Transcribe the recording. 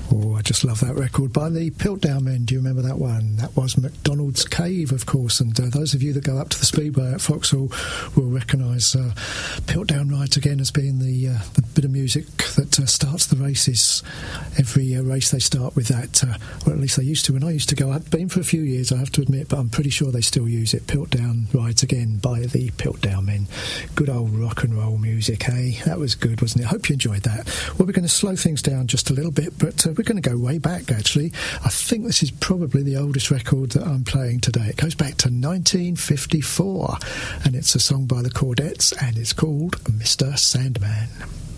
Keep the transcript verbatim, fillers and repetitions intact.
Oh, I just love that record by the Piltdown Men. Do you remember that one? That was McDonald's Cave, of course, and uh, those of you that go up to the Speedway at Vauxhall will recognise uh, Piltdown Ride Again as being the, uh, the bit of music that uh, starts the races. Every uh, race they start with that, uh, or at least they used to. When I used to go, I've been for a few years, I have to admit, but I'm pretty sure they still use it. Piltdown Rides Again by the Piltdown Men. Good old rock and roll music, eh? That was good, wasn't it? Hope you enjoyed that. Well, we're going to slow things down just a little bit, but uh, we're going to go way back, actually. I think this is probably the oldest record that I'm playing today. It goes back to nineteen fifty-four, and it's a song by the Chordettes, and it's called Mister Sandman.